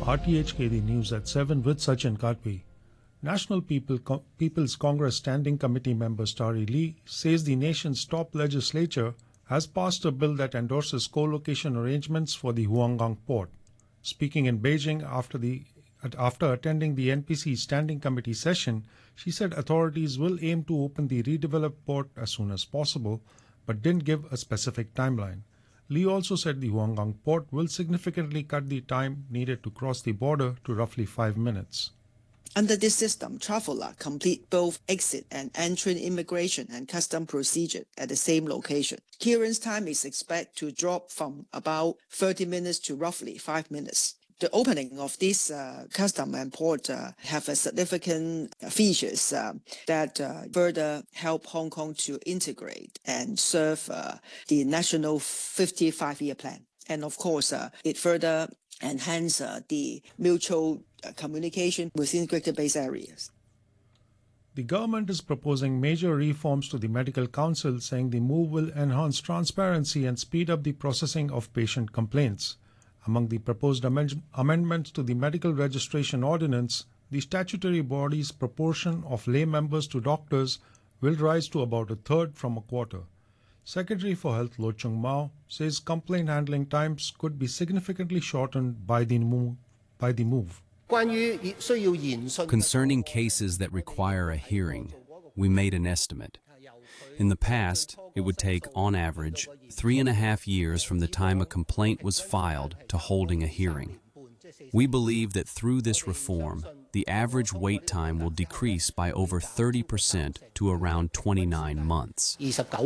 RTHK, the news at 7 with Sachin Katwi. National People's Congress Standing Committee member Starry Lee says the nation's top legislature has passed a bill that endorses co-location arrangements for the Huanggang port. Speaking in Beijing after attending the NPC Standing Committee session, she said authorities will aim to open the redeveloped port as soon as possible, but didn't give a specific timeline. Lee also said the Huanggang port will significantly cut the time needed to cross the border to roughly 5 minutes. Under this system, travelers complete both exit and entry immigration and custom procedure at the same location. Clearance time is expected to drop from about 30 minutes to roughly 5 minutes. The opening of this custom and port have a significant features that further help Hong Kong to integrate and serve the national 55-year plan. And of course, it further enhance the mutual communication within Greater Bay areas. The government is proposing major reforms to the Medical Council, saying the move will enhance transparency and speed up the processing of patient complaints. Among the proposed amendments to the Medical Registration Ordinance, the statutory body's proportion of lay members to doctors will rise to about a third from a quarter. Secretary for Health Lo Chung Mao says complaint handling times could be significantly shortened by the move. Concerning cases that require a hearing, we made an estimate. In the past, it would take, on average, 3.5 years from the time a complaint was filed to holding a hearing. We believe that through this reform, the average wait time will decrease by over 30% to around 29 months.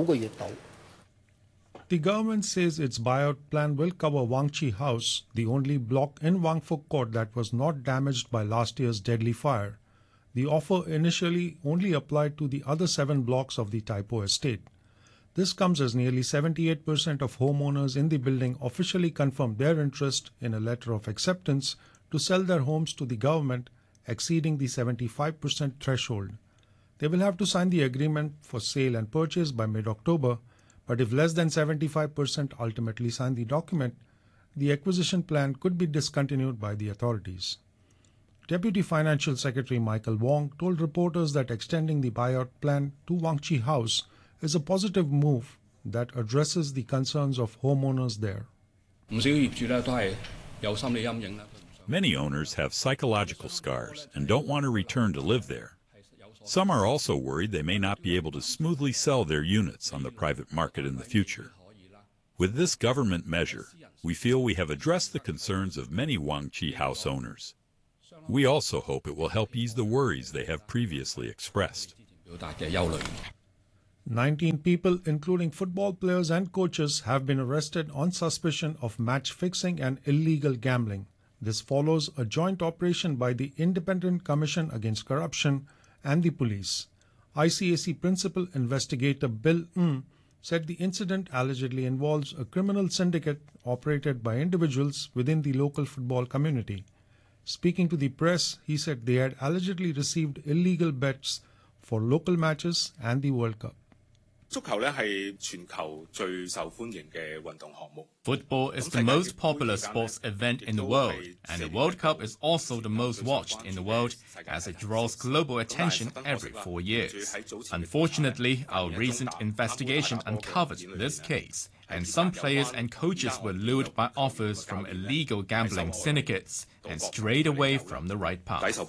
The government says its buyout plan will cover Wang Chi House, the only block in Wang Fuk Court that was not damaged by last year's deadly fire. The offer initially only applied to the other 7 blocks of the Tai Po estate. This comes as nearly 78% of homeowners in the building officially confirmed their interest in a letter of acceptance to sell their homes to the government, exceeding the 75% threshold. They will have to sign the agreement for sale and purchase by mid-October, but if less than 75% ultimately sign the document, the acquisition plan could be discontinued by the authorities. Deputy Financial Secretary Michael Wong told reporters that extending the buyout plan to Wang Chi House is a positive move that addresses the concerns of homeowners there. Many owners have psychological scars and don't want to return to live there. Some are also worried they may not be able to smoothly sell their units on the private market in the future. With this government measure, we feel we have addressed the concerns of many Wang Chi House owners. We also hope it will help ease the worries they have previously expressed. 19 people, including football players and coaches, have been arrested on suspicion of match fixing and illegal gambling. This follows a joint operation by the Independent Commission Against Corruption and the police. ICAC Principal Investigator Bill Ng said the incident allegedly involves a criminal syndicate operated by individuals within the local football community. Speaking to the press, he said they had allegedly received illegal bets for local matches and the World Cup. Football is the most popular sports event in the world, and the World Cup is also the most watched in the world as it draws global attention every 4 years. Unfortunately, our recent investigation uncovered this case, and some players and coaches were lured by offers from illegal gambling syndicates and strayed away from the right path.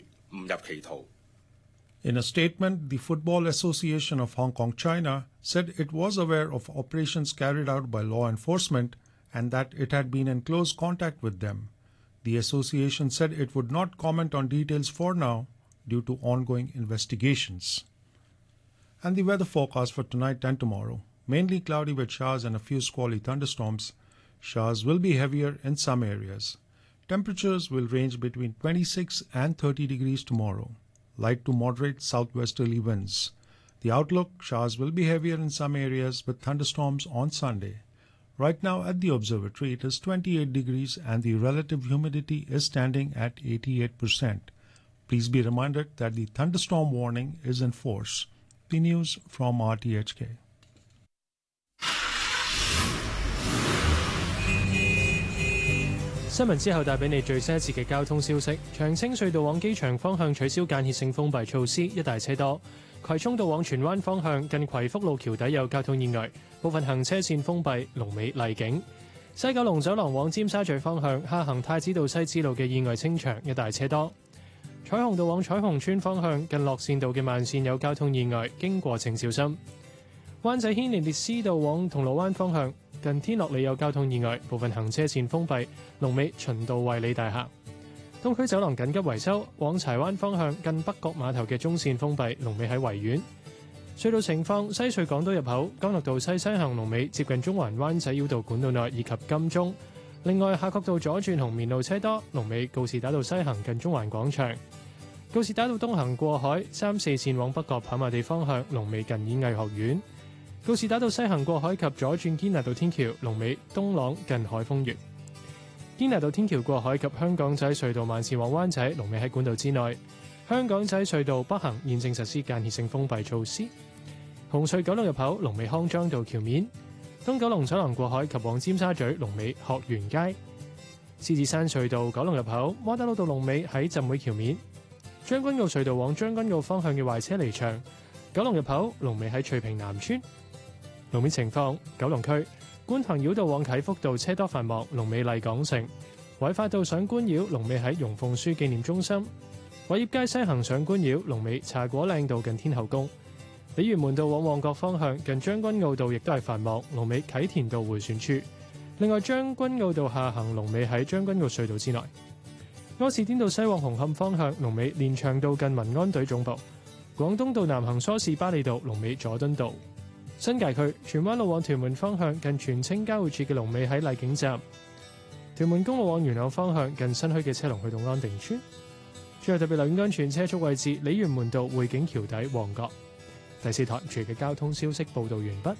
In a statement, the Football Association of Hong Kong, China, said it was aware of operations carried out by law enforcement and that it had been in close contact with them. The association said it would not comment on details for now due to ongoing investigations. And the weather forecast for tonight and tomorrow. Mainly cloudy with showers and a few squally thunderstorms. Showers will be heavier in some areas. Temperatures will range between 26 and 30 degrees tomorrow. Light to moderate southwesterly winds. The outlook, showers will be heavier in some areas with thunderstorms on Sunday. Right now at the observatory it is 28 degrees and the relative humidity is standing at 88%. Please be reminded that the thunderstorm warning is in force. The news from RTHK. 新聞之後帶俾你最新一節嘅交通消息。長青隧道往機場方向取消間歇性封閉措施，一大車多。葵涌道往荃灣方向近葵福路橋底有交通意外，部分行車線封閉，龍尾荔景。西九龍走廊往尖沙咀方向下行太子道西支路嘅意外清場，一大車多。彩虹道往彩虹村方向近樂善道嘅慢線有交通意外，經過請小心。灣仔軒尼列詩道往銅鑼灣方向近天樂里有交通意外，部分行車線封閉，龍尾循道衛理大廈。東區走廊緊急維修，往柴灣方向近北角碼頭嘅中線封閉，龍尾喺維園。隧道情況：西隧港島入口干諾道西行龍尾接近中環灣仔繞道管道內以及金鐘。另外，夏慤道左轉紅棉路車多，龍尾告士打道西行近中環廣場。告士打道東行過海3、4線往北角跑馬地方向，龍尾近演藝學院。告士打道西行過海及左轉堅拿道天橋，龍尾東朗近海峰園。堅拿道天橋過海及香港仔隧道慢線往灣仔，龍尾喺管道之內。香港仔隧道北行現正實施間歇性封閉措施。紅隧九龍入口龍尾康莊道橋面。東九龍走廊過海及往尖沙咀，龍尾學園街。獅子山隧道九龍入口窩打老道龍尾喺浸會橋面。將軍澳隧道往將軍澳方向嘅壞車離場。九龍入口龍尾喺翠屏南村。路面情況：九龍區觀塘繞道往啟福道車多繁忙，龍尾麗港城；偉發道上官繞龍尾喺容鳳書紀念中心；偉業街西行上官繞龍尾茶果嶺道近天后宮；鯉魚門道往旺角方向近將軍澳道亦都係繁忙，龍尾啟田道迴旋處。另外將軍澳道下行龍尾喺將軍澳隧道之內。柯士甸道西往紅磡方向龍尾連翔道近民安隊總部；廣東道南行梳士巴利道龍尾佐敦道。新界區荃灣路往屯門方向近荃青交匯處嘅龍尾喺荔景站；屯門公路往元朗方向近新墟嘅車龍去到安定村。最後特別留意安全車速位置：鯉魚門道匯景橋底旺角。第4台全嘅交通消息報導完畢。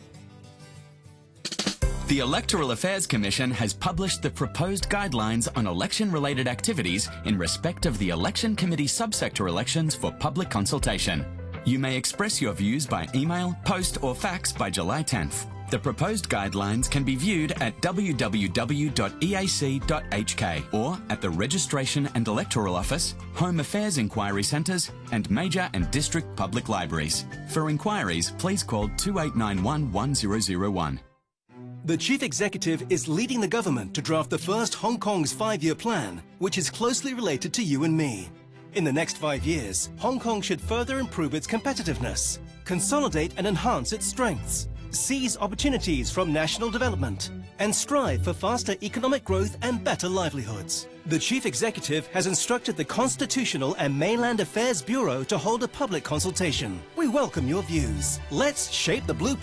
The Electoral Affairs Commission has published the proposed guidelines on election-related activities in respect of the Election Committee subsector elections for public consultation. You may express your views by email, post or fax by July 10th. The proposed guidelines can be viewed at www.eac.hk or at the Registration and Electoral Office, Home Affairs Inquiry Centres and major and district public libraries. For inquiries, please call 2891 1001. The Chief Executive is leading the government to draft the first Hong Kong's 5-year plan, which is closely related to you and me. In the next 5 years, Hong Kong should further improve its competitiveness, consolidate and enhance its strengths, seize opportunities from national development, and strive for faster economic growth and better livelihoods. The Chief Executive has instructed the Constitutional and Mainland Affairs Bureau to hold a public consultation. We welcome your views. Let's shape the blueprint